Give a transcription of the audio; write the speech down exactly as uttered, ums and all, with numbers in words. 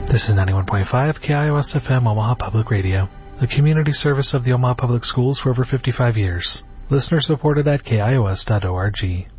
This is ninety-one point five K I O S F M Omaha Public Radio, a community service of the Omaha Public Schools for over fifty-five years. Listener supported at K I O S dot org.